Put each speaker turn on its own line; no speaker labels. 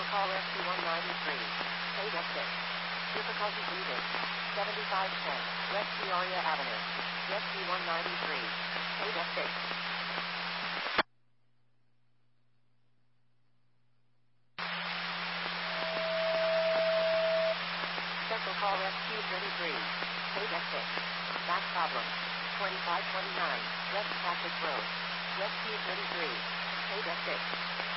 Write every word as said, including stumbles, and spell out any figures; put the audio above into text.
call Rescue one ninety-three. Data six. Difficulty breathing. seventy-five ten. West Peoria Avenue. Rescue one ninety-three. Data six. Central call Rescue thirty-three. Data six. Back problem. twenty-five twenty-nine. West Cactus Road. Rescue thirty-three. Data six.